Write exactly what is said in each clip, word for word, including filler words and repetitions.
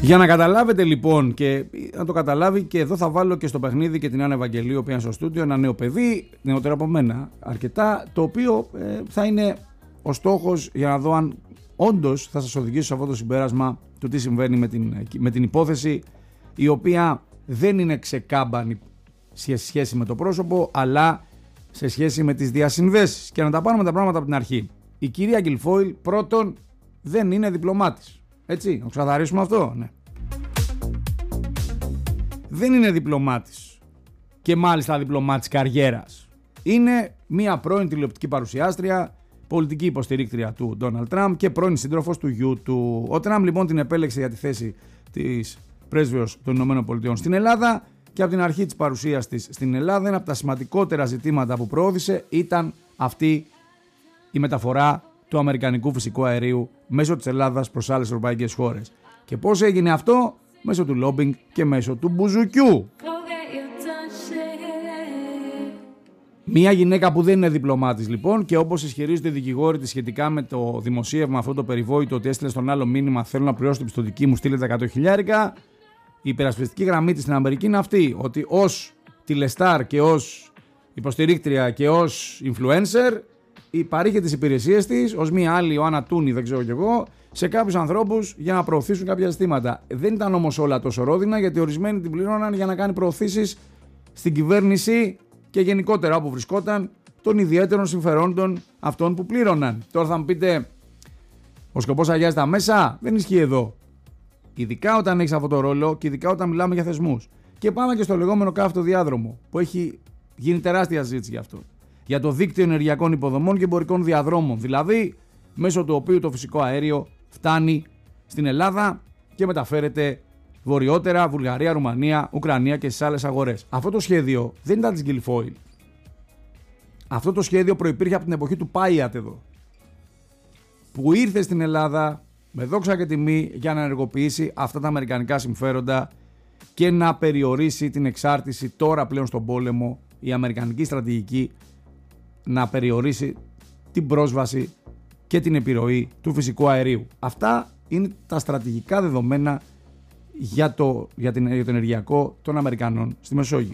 Για να καταλάβετε λοιπόν, και να το καταλάβει, και εδώ θα βάλω και στο παιχνίδι και την Άννα Ευαγγελίου που είναι στο στούντιο, ένα νέο παιδί, νεότερο από μένα αρκετά, το οποίο ε, θα είναι ο στόχος για να δω αν όντως θα σας οδηγήσω σε αυτό το συμπέρασμα του τι συμβαίνει με την, με την υπόθεση, η οποία δεν είναι ξεκάμπανη σε σχέση με το πρόσωπο, αλλά σε σχέση με τις διασυνδέσεις. Και να τα πάρουμε τα πράγματα από την αρχή. Η κυρία Γκιλφόιλ πρώτον δεν είναι διπλωμάτης. Έτσι, να ξεκαθαρίσουμε αυτό, ναι. Δεν είναι διπλωμάτης. Και μάλιστα διπλωμάτης καριέρας. Είναι μία πρώην τηλεοπτική παρουσιάστρια, πολιτική υποστηρίκτρια του Ντόναλντ Τραμπ και πρώην σύντροφος του γιου του. Ο Τραμπ λοιπόν την επέλεξε για τη θέση της πρέσβεως των Ηνωμένων Πολιτειών στην Ελλάδα και από την αρχή της παρουσίας της στην Ελλάδα ένα από τα σημαντικότερα ζητήματα που προώθησε ήταν αυτή η μεταφορά του αμερικανικού φυσικού αερίου μέσω της Ελλάδας προς άλλες ευρωπαϊκές χώρες. Και πώς έγινε αυτό? Μέσω του λόμπινγκ και μέσω του μπουζουκιού. Μία γυναίκα που δεν είναι διπλωμάτης λοιπόν, και όπως ισχυρίζονται οι δικηγόροι της σχετικά με το δημοσίευμα αυτό το περιβόητο ότι έστειλε στον άλλο μήνυμα «Θέλω να πληρώσω την πιστωτική μου, στείλε τα εκατό χιλιάρικα», η υπερασπιστική γραμμή της στην Αμερική είναι αυτή, ότι ως τηλεστάρ και ως υποστηρίκτρια και ως influencer παρήχε τις υπηρεσίες της ως μία άλλη Ιωάννα Τούνη, δεν ξέρω κι εγώ, σε κάποιους ανθρώπους για να προωθήσουν κάποια ζητήματα. Δεν ήταν όμως όλα τόσο ρόδινα, γιατί ορισμένοι την πληρώναν για να κάνει προωθήσεις στην κυβέρνηση και γενικότερα όπου βρισκόταν, των ιδιαίτερων συμφερόντων αυτών που πλήρωναν. Τώρα θα μου πείτε, ο σκοπός αγιάζει τα μέσα? Δεν ισχύει εδώ. Ειδικά όταν έχεις αυτό το ρόλο και ειδικά όταν μιλάμε για θεσμούς. Και πάμε και στο λεγόμενο καύτο διάδρομο, που έχει γίνει τεράστια συζήτηση γι' αυτό. Για το δίκτυο ενεργειακών υποδομών και εμπορικών διαδρόμων, δηλαδή μέσω του οποίου το φυσικό αέριο φτάνει στην Ελλάδα και μεταφέρεται βορειότερα, Βουλγαρία, Ρουμανία, Ουκρανία και στις άλλες αγορές. Αυτό το σχέδιο δεν ήταν της Γκιλφόιλ. Αυτό το σχέδιο προϋπήρχε από την εποχή του Πάιατ εδώ, που ήρθε στην Ελλάδα με δόξα και τιμή για να ενεργοποιήσει αυτά τα αμερικανικά συμφέροντα και να περιορίσει την εξάρτηση τώρα πλέον στον πόλεμο, η αμερικανική στρατηγική να περιορίσει την πρόσβαση και την επιρροή του φυσικού αερίου. Αυτά είναι τα στρατηγικά δεδομένα για το, για την, για το ενεργειακό των Αμερικανών στη Μεσόγειο.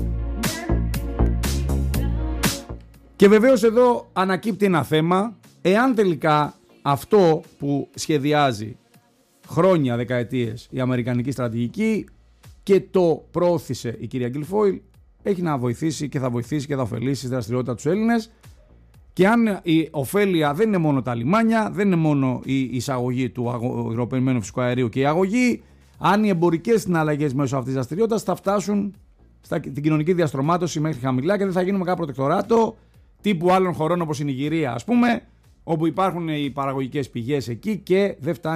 Και βεβαίως εδώ ανακύπτει ένα θέμα, εάν τελικά αυτό που σχεδιάζει χρόνια, δεκαετίες η αμερικανική στρατηγική και το προώθησε η κυρία Γκιλφόιλ, έχει να βοηθήσει και θα βοηθήσει και θα ωφελήσει τη δραστηριότητα τους Έλληνες, και αν η ωφέλεια δεν είναι μόνο τα λιμάνια, δεν είναι μόνο η εισαγωγή του υγροποιημένου φυσικού αερίου και η αγωγή, αν οι εμπορικές συναλλαγές μέσω αυτής της δραστηριότητας θα φτάσουν στην κοινωνική διαστρωμάτωση μέχρι χαμηλά και δεν θα γίνουμε κάποιο προτεκτοράτο τύπου άλλων χωρών όπως η Νιγηρία, ας πούμε, όπου υπάρχουν οι παραγωγικές πηγές εκεί και δεν φτάνει